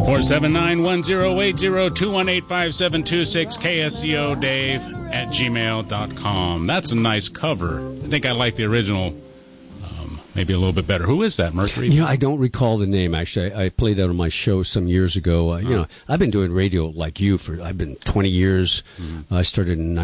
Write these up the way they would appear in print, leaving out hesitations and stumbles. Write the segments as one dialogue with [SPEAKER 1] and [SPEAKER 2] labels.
[SPEAKER 1] 479-1080-218-5726, KSCO-Dave@gmail.com. That's a nice cover. I think I like the original maybe a little bit better. Who is that, Mercury?
[SPEAKER 2] I don't recall the name, actually. I played that on my show some years ago. I've been doing radio like you I've been 20 years. Mm-hmm. I started in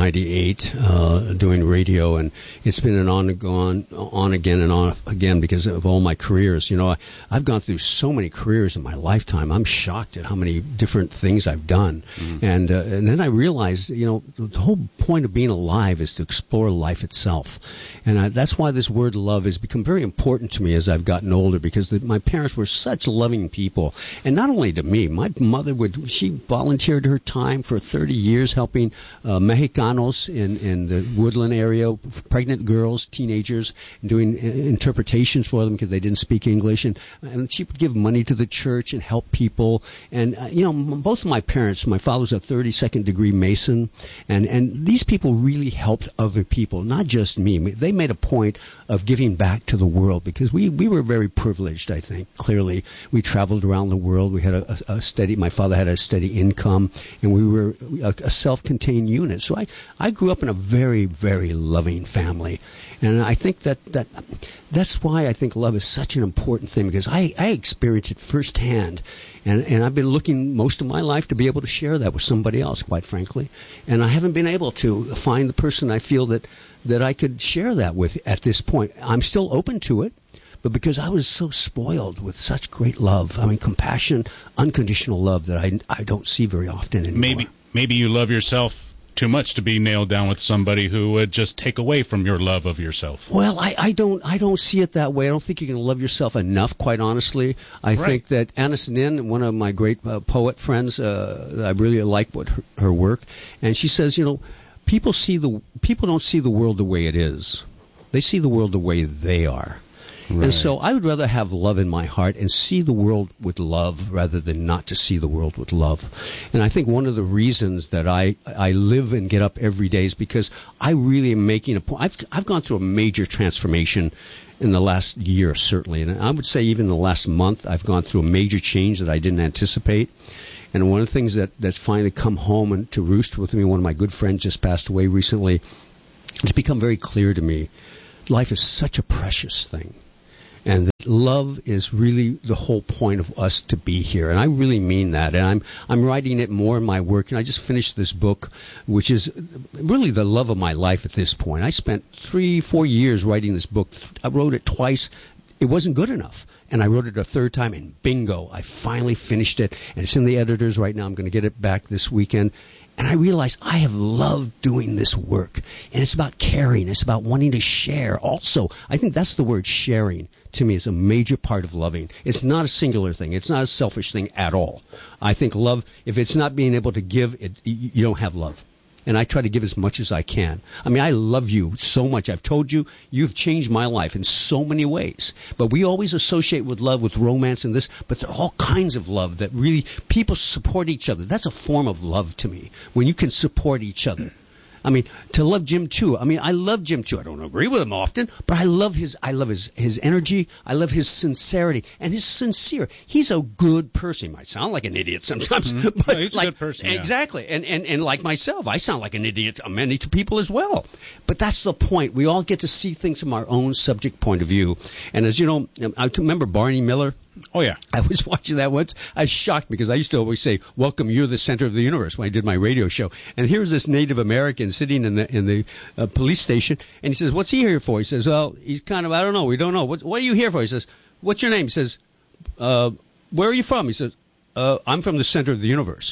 [SPEAKER 2] 1998 doing radio, and it's been an on again and on again because of all my careers. I've gone through so many careers in my lifetime. I'm shocked at how many different things I've done. Mm-hmm. And then I realized, the whole point of being alive is to explore life itself. And that's why this word love has become very important to me as I've gotten older, because my parents were such loving people. And not only to me, my mother she volunteered her time for 30 years helping Mexicanos in the Woodland area, pregnant girls, teenagers, doing interpretations for them because they didn't speak English. And she would give money to the church and help people. And, both of my parents, my father was a 32nd degree Mason, and these people really helped other people, not just me. They made a point of giving back to the world because we were very privileged, I think, clearly. We traveled around the world. We had my father had a steady income, and we were a self-contained unit. So I grew up in a very, very loving family. And I think that's why I think love is such an important thing, because I experienced it firsthand. And I've been looking most of my life to be able to share that with somebody else, quite frankly. And I haven't been able to find the person I feel that I could share that with at this point. I'm still open to it, but because I was so spoiled with such great love, compassion, unconditional love that I don't see very often anymore.
[SPEAKER 1] Maybe you love yourself too much to be nailed down with somebody who would just take away from your love of yourself.
[SPEAKER 2] Well, I don't see it that way. I don't think you can love yourself enough, quite honestly. I think that Anna Nin, one of my great poet friends, I really like her work, and she says, people don't see the world the way it is. They see the world the way they are. Right. And so I would rather have love in my heart and see the world with love rather than not to see the world with love. And I think one of the reasons that I live and get up every day is because I really am making a point. I've gone through a major transformation in the last year, certainly. And I would say even the last month I've gone through a major change that I didn't anticipate. And one of the things that's finally come home and to roost with me, one of my good friends just passed away recently, it's become very clear to me, life is such a precious thing. And that love is really the whole point of us to be here. And I really mean that. And I'm writing it more in my work. And I just finished this book, which is really the love of my life at this point. I spent 3-4 years writing this book. I wrote it twice. It wasn't good enough. And I wrote it a third time, and bingo, I finally finished it. And it's in the editors right now. I'm going to get it back this weekend. And I realized I have loved doing this work. And it's about caring. It's about wanting to share. Also, I think that's the word sharing. To me, is a major part of loving. It's not a singular thing. It's not a selfish thing at all. I think love, if it's not being able to give, you don't have love. And I try to give as much as I can. I love you so much. I've told you, you've changed my life in so many ways. But we always associate with love with romance and this, but there are all kinds of love that really, people support each other. That's a form of love to me, when you can support each other. To love Jim Chu. I love Jim Chu. I don't agree with him often, but I love his energy. I love his sincerity. And he's sincere. He's a good person. He might sound like an idiot sometimes, but
[SPEAKER 1] he's a good person. Yeah.
[SPEAKER 2] Exactly. And like myself, I sound like an idiot to many people as well. But that's the point. We all get to see things from our own subject point of view. And as you know, I remember Barney Miller.
[SPEAKER 1] Oh, yeah.
[SPEAKER 2] I was watching that once. I was shocked because I used to always say, welcome, you're the center of the universe, when I did my radio show. And here's this Native American sitting in the police station, and he says, what's he here for? He says, well, he's kind of, I don't know, we don't know. What are you here for? He says, what's your name? He says, where are you from? He says, I'm from the center of the universe.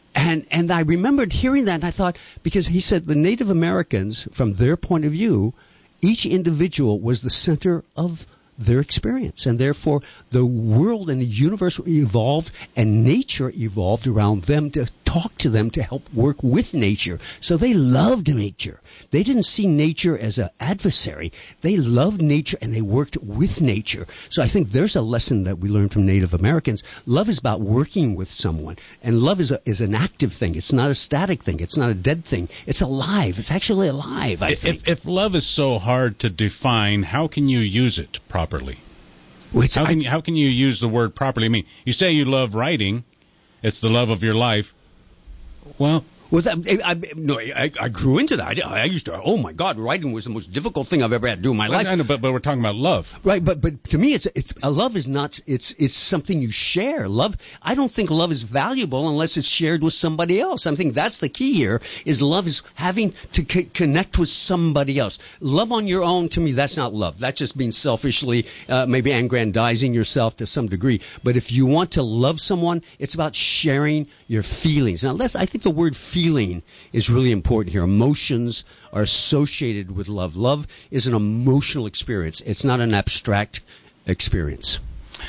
[SPEAKER 2] And I remembered hearing that, and I thought, because he said the Native Americans, from their point of view, each individual was the center of their experience, and therefore the world and the universe evolved, and nature evolved around them to talk to them, to help work with nature. So they loved nature. They didn't see nature as an adversary. They loved nature, and they worked with nature. So I think there's a lesson that we learned from Native Americans. Love is about working with someone, and love is an active thing. It's not a static thing. It's not a dead thing. It's alive. It's actually alive, I think.
[SPEAKER 1] If love is so hard to define, how can you use it properly? How can you use the word properly? I mean, you say you love writing. It's the love of your life. Well,
[SPEAKER 2] I grew into that. I used to. Oh my God, writing was the most difficult thing I've ever had to do in my life.
[SPEAKER 1] I know, but we're talking about love,
[SPEAKER 2] right? But to me, it's a love is not. It's something you share. Love. I don't think love is valuable unless it's shared with somebody else. I think that's the key here. Is love is having to connect with somebody else. Love on your own, to me, that's not love. That's just being selfishly, maybe aggrandizing yourself to some degree. But if you want to love someone, it's about sharing your feelings. Now, I think the word feeling is really important here. Emotions are associated with love. Love is an emotional experience. It's not an abstract experience.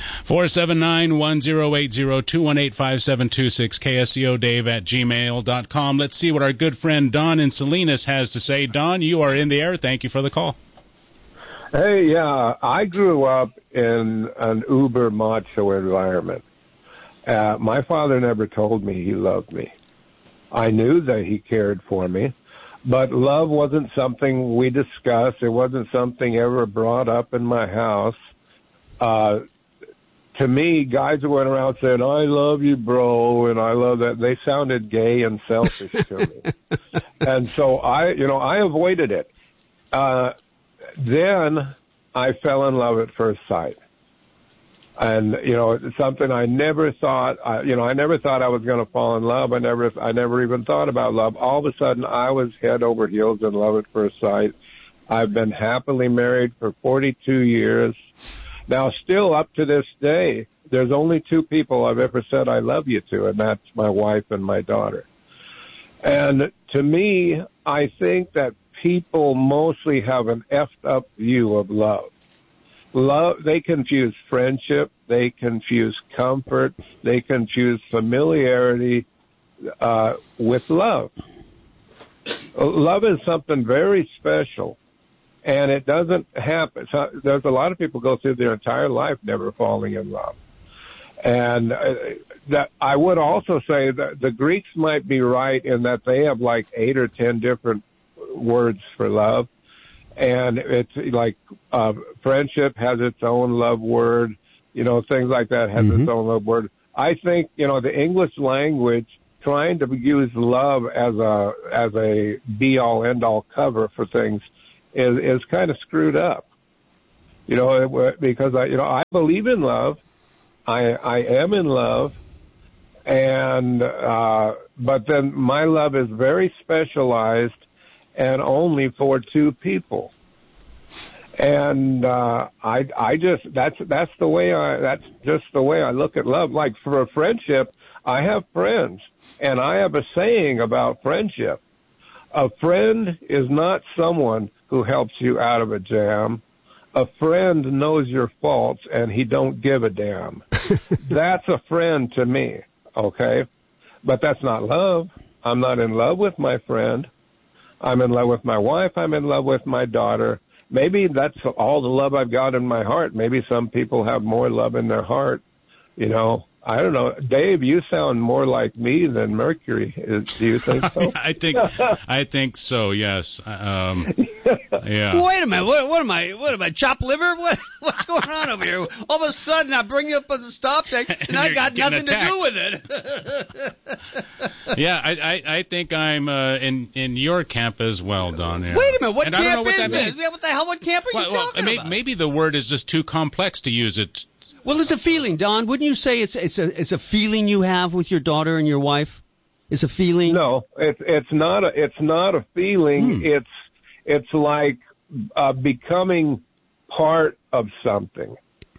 [SPEAKER 1] 479-1080-218-5726, KSEODave@gmail.com. Let's see what our good friend Don in Salinas has to say. Don, you are in the air. Thank you for the call.
[SPEAKER 3] Hey, yeah, I grew up in an uber macho environment. My father never told me he loved me. I knew that he cared for me, but love wasn't something we discussed. It wasn't something ever brought up in my house. To me, guys who went around saying, I love you, bro, and I love that, they sounded gay and selfish to me. And so I avoided it. Then I fell in love at first sight. And, it's something I never thought, I never thought I was going to fall in love. I never even thought about love. All of a sudden, I was head over heels in love at first sight. I've been happily married for 42 years. Now, still up to this day, there's only two people I've ever said I love you to, and that's my wife and my daughter. And to me, I think that people mostly have an effed up view of love. Love, they confuse friendship, they confuse comfort, they confuse familiarity with love. Love is something very special, and it doesn't happen. So there's a lot of people go through their entire life never falling in love. And that I would also say that the Greeks might be right in that they have like 8 or 10 different words for love. And it's like friendship has its own love word, things like that has its own love word. I think, the English language trying to use love as a be-all, end-all cover for things is kind of screwed up. Because I believe in love. I am in love. And but then my love is very specialized and only for two people. And that's just the way I look at love. Like for a friendship, I have friends, and I have a saying about friendship. A friend is not someone who helps you out of a jam. A friend knows your faults, and he don't give a damn. That's a friend to me, okay? But that's not love. I'm not in love with my friend. I'm in love with my wife. I'm in love with my daughter. Maybe that's all the love I've got in my heart. Maybe some people have more love in their heart. I don't know. Dave, you sound more like me than Mercury. Do you think so?
[SPEAKER 1] I think so. Yes. Yeah.
[SPEAKER 2] Wait a minute. What am I? Chopped liver? What's going on over here? All of a sudden, I bring you up as a stop pick, and I got nothing to do with it.
[SPEAKER 1] Yeah, I think I'm in your camp as well, Don. Yeah.
[SPEAKER 2] Wait a minute. What
[SPEAKER 1] and
[SPEAKER 2] camp
[SPEAKER 1] I don't know what
[SPEAKER 2] is
[SPEAKER 1] that
[SPEAKER 2] this? What the hell? What camp are you talking about?
[SPEAKER 1] Maybe the word is just too complex to use it.
[SPEAKER 2] Well, it's a feeling, Don. Wouldn't you say it's a feeling you have with your daughter and your wife? It's a feeling.
[SPEAKER 3] No, it's not a feeling. It's like becoming part of something,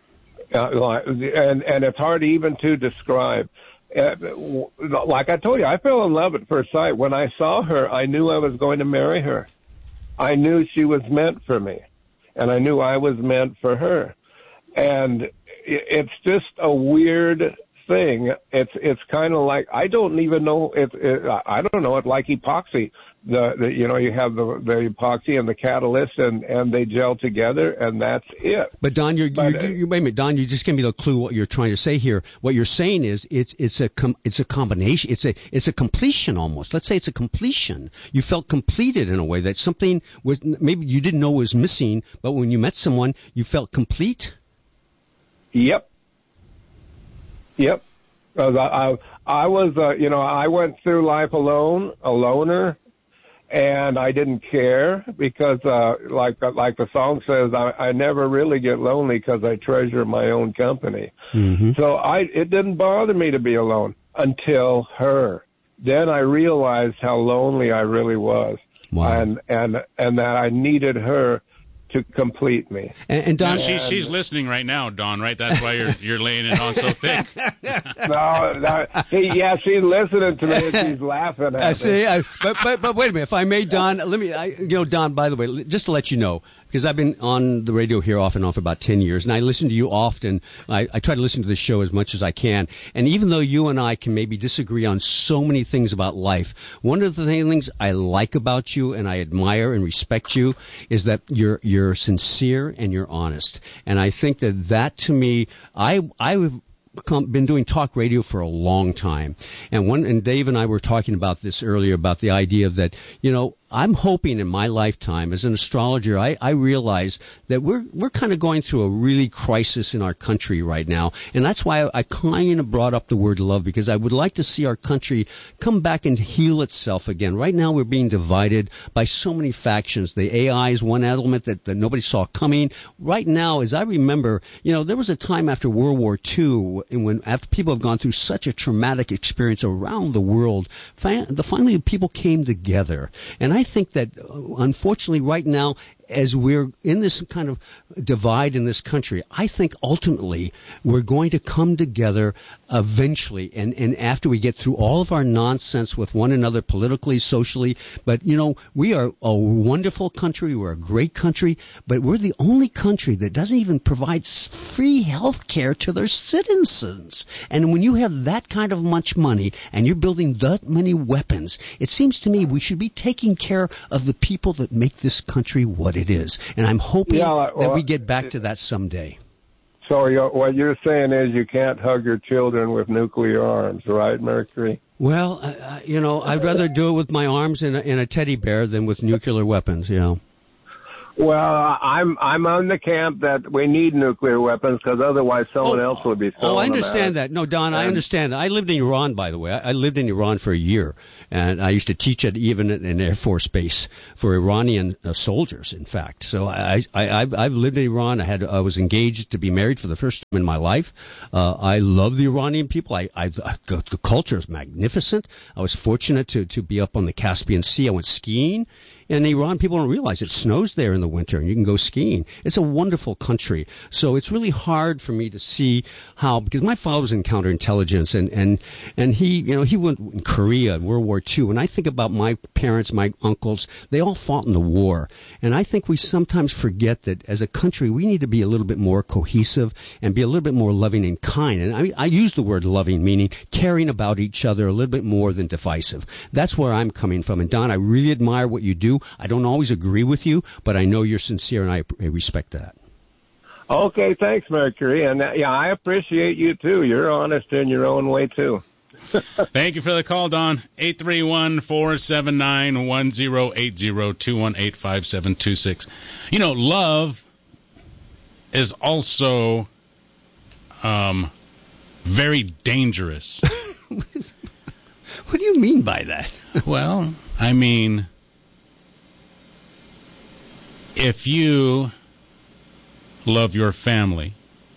[SPEAKER 3] and it's hard even to describe. Like I told you, I fell in love at first sight. When I saw her, I knew I was going to marry her. I knew she was meant for me, and I knew I was meant for her. And it's just a weird thing. It's kind of like, I don't even know. I don't know. It's like epoxy. You have the epoxy and the catalyst, and they gel together, and that's it.
[SPEAKER 2] But Don, wait a minute, Don, you just gave me the clue what you're trying to say here. What you're saying is it's a combination. It's a completion almost. Let's say it's a completion. You felt completed in a way that something was maybe you didn't know was missing, but when you met someone, you felt complete.
[SPEAKER 3] Yep. 'Cause I was, I went through life alone, a loner, and I didn't care because, like the song says, I never really get lonely because I treasure my own company.
[SPEAKER 2] Mm-hmm.
[SPEAKER 3] So it didn't bother me to be alone until her. Then I realized how lonely I really was.
[SPEAKER 2] Wow.
[SPEAKER 3] And that I needed her to complete me.
[SPEAKER 2] And Don,
[SPEAKER 1] she's listening right now, Don. Right? That's why you're laying it on so thick.
[SPEAKER 3] She's listening to me and she's laughing at me.
[SPEAKER 2] But wait a minute, if I may, Don, Don. By the way, just to let you know, because I've been on the radio here off and on for about 10 years, and I listen to you often. I try to listen to the show as much as I can. And even though you and I can maybe disagree on so many things about life, one of the things I like about you and I admire and respect you is that you're sincere and you're honest. And I think that to me, I've been doing talk radio for a long time. And Dave and I were talking about this earlier, about the idea that, I'm hoping in my lifetime as an astrologer, I realize that we're kind of going through a really crisis in our country right now. And that's why I kind of brought up the word love, because I would like to see our country come back and heal itself again. Right now we're being divided by so many factions. The AI is one element that nobody saw coming. Right now, as I remember, there was a time after World War II when after people have gone through such a traumatic experience around the world, finally people came together. And I think that, unfortunately, right now, as we're in this kind of divide in this country, I think ultimately we're going to come together eventually, and after we get through all of our nonsense with one another politically, socially. But, we are a wonderful country, we're a great country, but we're the only country that doesn't even provide free health care to their citizens. And when you have that kind of much money and you're building that many weapons, it seems to me we should be taking care of the people that make this country what it is. And I'm hoping that we get back to that someday.
[SPEAKER 3] So what you're saying is you can't hug your children with nuclear arms, right, Mercury?
[SPEAKER 2] Well, I'd rather do it with my arms in a teddy bear than with nuclear weapons,
[SPEAKER 3] Well, I'm on the camp that we need nuclear weapons because otherwise someone else would be selling them.
[SPEAKER 2] I understand that. No, Don, I understand that. I lived in Iran, by the way. I lived in Iran for a year, and I used to teach even at an Air Force base for Iranian soldiers, in fact. So I've lived in Iran. I was engaged to be married for the first time in my life. I love the Iranian people. The culture is magnificent. I was fortunate to be up on the Caspian Sea. I went skiing. In Iran, people don't realize it snows there in the winter, and you can go skiing. It's a wonderful country. So it's really hard for me to see how, because my father was in counterintelligence, and he went in Korea in World War II. And I think about my parents, my uncles, they all fought in the war. And I think we sometimes forget that as a country, we need to be a little bit more cohesive and be a little bit more loving and kind. And I use the word loving, meaning caring about each other a little bit more than divisive. That's where I'm coming from. And Don, I really admire what you do. I don't always agree with you, but I know you're sincere, and I respect that.
[SPEAKER 3] Okay, thanks, Mercury. And I appreciate you, too. You're honest in your own way, too.
[SPEAKER 1] Thank you for the call, Don. 831-479-1080, 218-5726. Love is also very dangerous.
[SPEAKER 2] What do you mean by that?
[SPEAKER 1] Well, I mean, if you love your family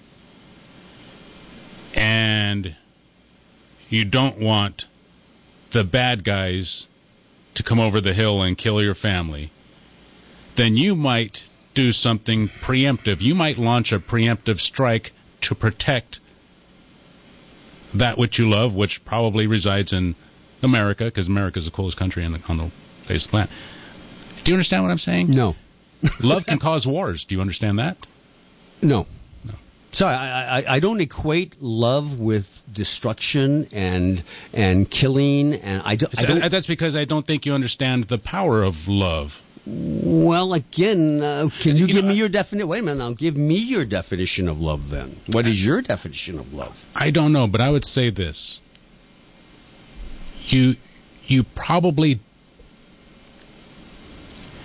[SPEAKER 1] and you don't want the bad guys to come over the hill and kill your family, then you might do something preemptive. You might launch a preemptive strike to protect that which you love, which probably resides in America, because America is the coolest country on the face of the planet. Do you understand what I'm saying?
[SPEAKER 2] No.
[SPEAKER 1] Love can cause wars. Do you understand that?
[SPEAKER 2] No. Sorry, I don't equate love with destruction and killing, and I don't.
[SPEAKER 1] That's because I don't think you understand the power of love.
[SPEAKER 2] Well, again, can you give me your definition? Wait a minute, now give me your definition of love. Then, what is your definition of love?
[SPEAKER 1] I don't know, but I would say this: you probably.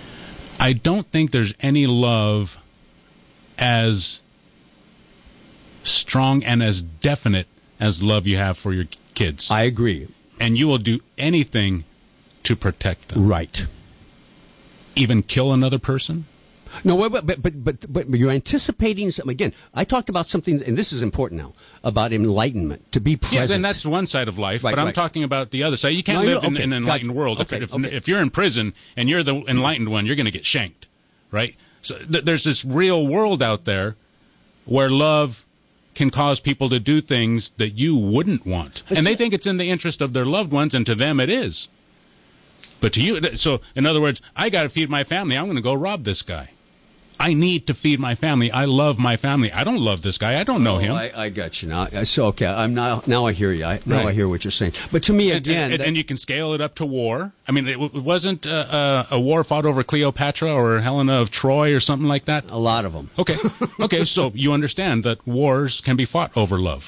[SPEAKER 1] I don't think there's any love as strong and as definite as love you have for your kids.
[SPEAKER 2] I agree.
[SPEAKER 1] And you will do anything to protect them.
[SPEAKER 2] Right.
[SPEAKER 1] Even kill another person?
[SPEAKER 2] No, but you're anticipating something. Again, I talked about something, and this is important now, about enlightenment, to be present.
[SPEAKER 1] Yeah, and that's one side of life,
[SPEAKER 2] right,
[SPEAKER 1] but I'm talking about the other side. You can't live in an enlightened world. If you're in prison and you're the enlightened one, you're going to get shanked, right? So there's this real world out there where love can cause people to do things that you wouldn't want. And they think it's in the interest of their loved ones, and to them it is. But to you, so in other words, I got to feed my family. I'm going to go rob this guy. I need to feed my family. I love my family. I don't love this guy. I don't know him. I got you now. So okay, now I hear you. I hear what you're saying. But to me, again, and you can scale it up to war. I mean, it wasn't a war fought over Cleopatra or Helena of Troy or something like that.
[SPEAKER 2] A lot of them.
[SPEAKER 1] Okay. So you understand that wars can be fought over love.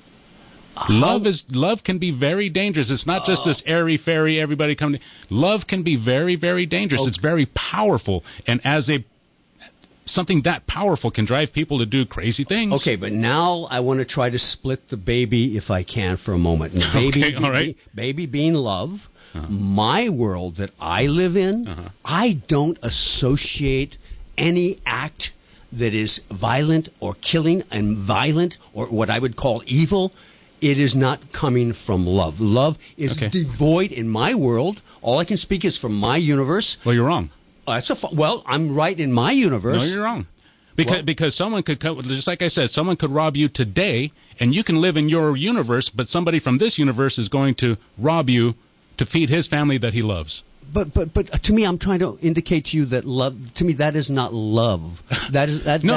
[SPEAKER 1] Love can be very dangerous. It's not just this airy fairy everybody coming. Love can be very, very dangerous. It's very powerful, and as something that powerful can drive people to do crazy things.
[SPEAKER 2] Okay, but now I want to try to split the baby, if I can, for a moment.
[SPEAKER 1] All right.
[SPEAKER 2] Baby being love. My world that I live in, I don't associate any act that is violent or killing and violent or what I would call evil. It is not coming from love. Love is devoid in my world. All I can speak is from my universe.
[SPEAKER 1] Well, you're wrong.
[SPEAKER 2] Well, I'm right in my universe.
[SPEAKER 1] No, you're wrong. Because someone could, just like I said, someone could rob you today, and you can live in your universe, but somebody from this universe is going to rob you to feed his family that he loves.
[SPEAKER 2] But to me, I'm trying to indicate to you that love. To me, that is not love. That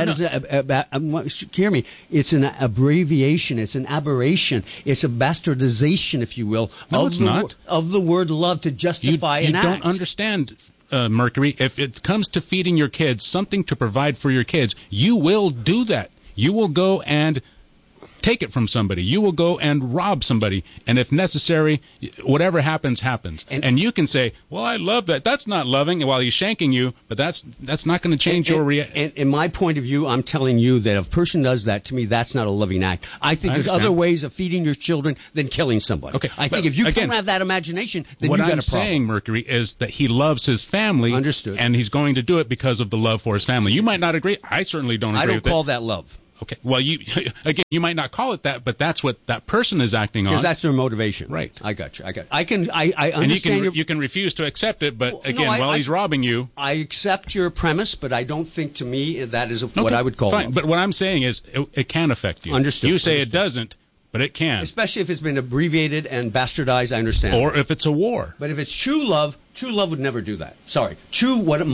[SPEAKER 2] is hear me. It's an abbreviation. It's an aberration. It's a bastardization, if you will, of the word love to justify an act.
[SPEAKER 1] You don't understand. Mercury, if it comes to feeding your kids, something to provide for your kids, you will do that. You will go and take it from somebody. You will go and rob somebody. And if necessary, whatever happens, happens. And you can say, well, I love that. That's not loving while he's shanking you, but that's not going to change your reaction.
[SPEAKER 2] And in my point of view, I'm telling you that if a person does that, to me, that's not a loving act. I think there's other ways of feeding your children than killing somebody.
[SPEAKER 1] Okay,
[SPEAKER 2] I think if you don't have that imagination, then you've got a problem.
[SPEAKER 1] What I'm saying, Mercury, is that he loves his family.
[SPEAKER 2] Understood.
[SPEAKER 1] And he's going to do it because of the love for his family. You might not agree. I certainly don't agree with that.
[SPEAKER 2] I don't call that love.
[SPEAKER 1] Okay. Well, you might not call it that, but that's what that person is acting on.
[SPEAKER 2] Because that's their motivation.
[SPEAKER 1] Right.
[SPEAKER 2] I got you. I understand.
[SPEAKER 1] And you can refuse to accept it, but while he's robbing you.
[SPEAKER 2] I accept your premise, but I don't think to me that is what I would call
[SPEAKER 1] fine.
[SPEAKER 2] love.
[SPEAKER 1] But what I'm saying is it can affect you.
[SPEAKER 2] Understood.
[SPEAKER 1] You say it doesn't, but it can.
[SPEAKER 2] Especially if it's been abbreviated and bastardized, I understand.
[SPEAKER 1] Or if it's a war.
[SPEAKER 2] But if it's true love would never do that. Sorry. True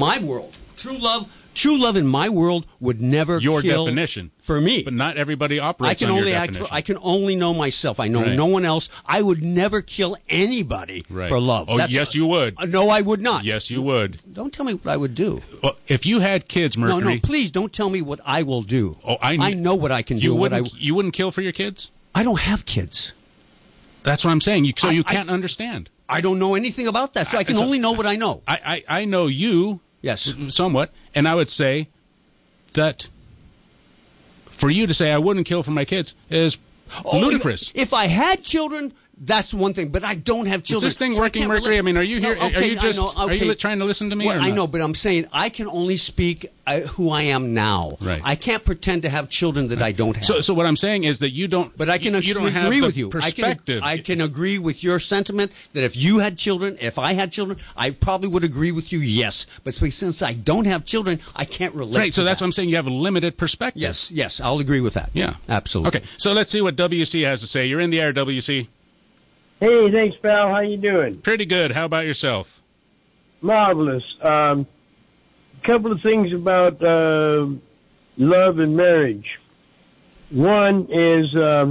[SPEAKER 2] love in my world would never
[SPEAKER 1] your
[SPEAKER 2] kill
[SPEAKER 1] definition
[SPEAKER 2] for me.
[SPEAKER 1] But not everybody operates on your definition.
[SPEAKER 2] I can only know myself. I know no one else. I would never kill anybody for love.
[SPEAKER 1] Oh, yes, you would.
[SPEAKER 2] No, I would not.
[SPEAKER 1] Yes, you would.
[SPEAKER 2] Don't tell me what I would do.
[SPEAKER 1] Well, if you had kids, Mercury.
[SPEAKER 2] No, please don't tell me what I will do.
[SPEAKER 1] Oh,
[SPEAKER 2] I know what I can do.
[SPEAKER 1] You wouldn't kill for your kids?
[SPEAKER 2] I don't have kids.
[SPEAKER 1] That's what I'm saying. So you can't understand.
[SPEAKER 2] I don't know anything about that, so I can only know what I know.
[SPEAKER 1] I know you.
[SPEAKER 2] Yes.
[SPEAKER 1] Somewhat. And I would say that for you to say I wouldn't kill for my kids is ludicrous.
[SPEAKER 2] If I had children, that's one thing, but I don't have children.
[SPEAKER 1] Is this thing working, Mercury? I mean, are you here? Are you trying to listen to me?
[SPEAKER 2] Well, I know, but I'm saying I can only speak who I am now.
[SPEAKER 1] Right.
[SPEAKER 2] I can't pretend to have children that I don't have.
[SPEAKER 1] So what I'm saying is that you don't.
[SPEAKER 2] But I can agree with you.
[SPEAKER 1] Perspective.
[SPEAKER 2] I can agree with your sentiment that if you had children, if I had children, I probably would agree with you. Yes, but since I don't have children, I can't relate.
[SPEAKER 1] Right. So that's what I'm saying. You have a limited perspective.
[SPEAKER 2] Yes, I'll agree with that.
[SPEAKER 1] Yeah,
[SPEAKER 2] absolutely.
[SPEAKER 1] Okay. So let's see what WC has to say. You're in the air, WC.
[SPEAKER 4] Hey, thanks, pal. How you doing?
[SPEAKER 1] Pretty good. How about yourself?
[SPEAKER 4] Marvelous. Couple of things about love and marriage. One is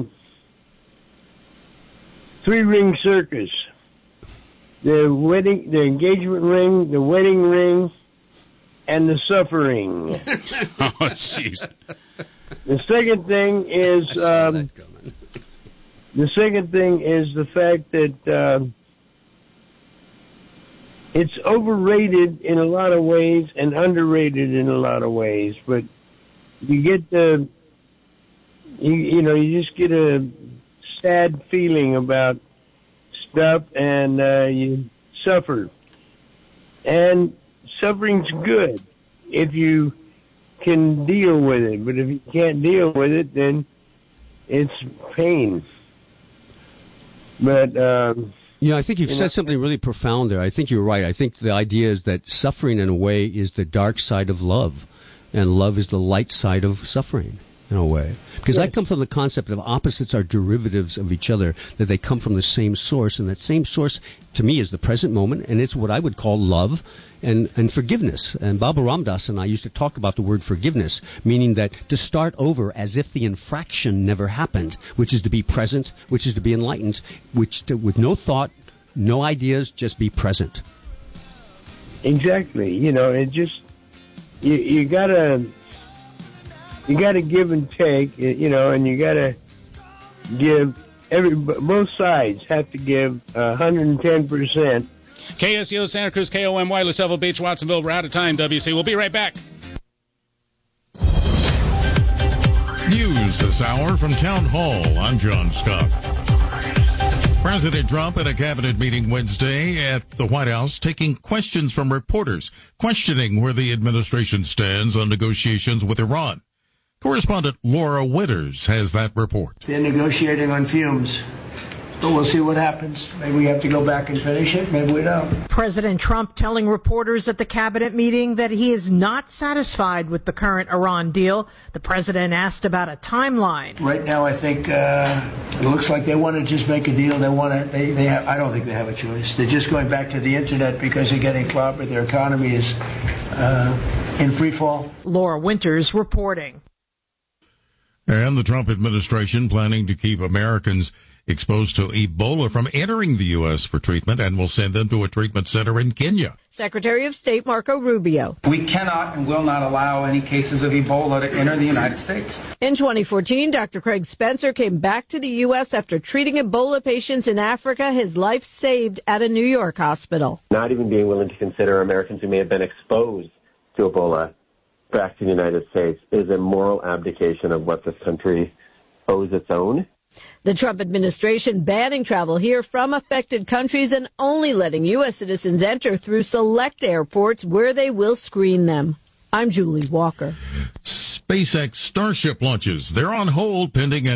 [SPEAKER 4] three-ring circus. The engagement ring, the wedding ring, and the suffering.
[SPEAKER 1] Oh, jeez.
[SPEAKER 4] The second thing is the fact that it's overrated in a lot of ways and underrated in a lot of ways. But you get the you just get a sad feeling about stuff, and you suffer. And suffering's good if you can deal with it, but if you can't deal with it, then it's pain. But
[SPEAKER 2] I think you've said something really profound there. I think you're right. I think the idea is that suffering, in a way, is the dark side of love, and love is the light side of suffering, in a way. Because I come from the concept of opposites are derivatives of each other, that they come from the same source, and that same source, to me, is the present moment, and it's what I would call love and forgiveness. And Baba Ram Dass and I used to talk about the word forgiveness, meaning that to start over as if the infraction never happened, which is to be present, which is to be enlightened, with no thought, no ideas, just be present.
[SPEAKER 4] Exactly. It just, you gotta give and take, and you gotta give, both sides have to give 110%.
[SPEAKER 1] KSU, Santa Cruz, KOMY, LaSalle Beach, Watsonville. We're out of time, WC. We'll be right back.
[SPEAKER 5] News this hour from Town Hall. I'm John Scott. President Trump at a cabinet meeting Wednesday at the White House taking questions from reporters questioning where the administration stands on negotiations with Iran. Correspondent Laura Winters has that report.
[SPEAKER 6] They're negotiating on fumes, but we'll see what happens. Maybe we have to go back and finish it. Maybe we don't.
[SPEAKER 7] President Trump telling reporters at the cabinet meeting that he is not satisfied with the current Iran deal. The president asked about a timeline.
[SPEAKER 6] Right now, I think it looks like they want to just make a deal. I don't think they have a choice. They're just going back to the internet because they're getting clobbered. Their economy is in free fall.
[SPEAKER 7] Laura Winters reporting.
[SPEAKER 5] And the Trump administration planning to keep Americans exposed to Ebola from entering the U.S. for treatment and will send them to a treatment center in Kenya.
[SPEAKER 8] Secretary of State Marco Rubio.
[SPEAKER 9] We cannot and will not allow any cases of Ebola to enter the United States.
[SPEAKER 8] In 2014, Dr. Craig Spencer came back to the U.S. after treating Ebola patients in Africa. His life saved at a New York hospital.
[SPEAKER 10] Not even being willing to consider Americans who may have been exposed to Ebola back to the United States is a moral abdication of what this country owes its own.
[SPEAKER 8] The Trump administration banning travel here from affected countries and only letting U.S. citizens enter through select airports where they will screen them. I'm Julie Walker.
[SPEAKER 5] SpaceX Starship launches. They're on hold pending an